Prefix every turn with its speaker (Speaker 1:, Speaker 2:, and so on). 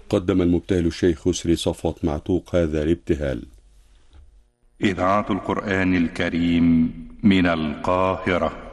Speaker 1: قدم المبتهل الشيخ يسري صفوت معتوق هذا الابتهال.
Speaker 2: إذاعة القرآن الكريم من القاهرة.